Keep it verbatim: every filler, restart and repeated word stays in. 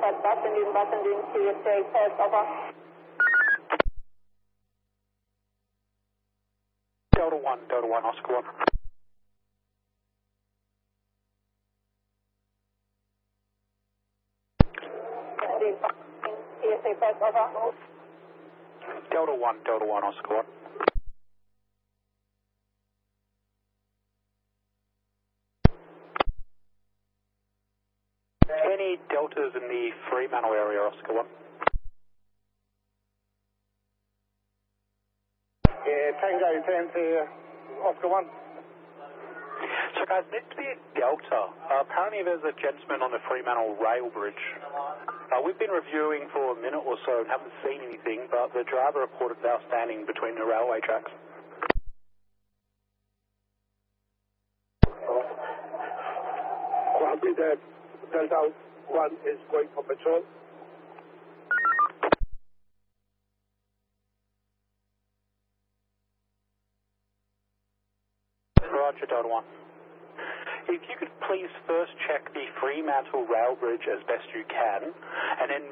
Alpha, Basendin, Basendin, T S A, first over. Delta one, Delta one, Oscar one. Basendin, Basendin, T S A, first over. Delta one, Delta one, Oscar one. Any deltas in the Fremantle area, Oscar one? Yeah, Tango ten to Oscar one. So guys, meant to be a delta. Uh, apparently there's a gentleman on the Fremantle rail bridge. Uh, we've been reviewing for a minute or so and haven't seen anything, but the driver reported they're standing between the railway tracks. Copy that. Delta one is going for patrol. Roger, Delta one. If you could please first check the Fremantle rail bridge as best you can, and then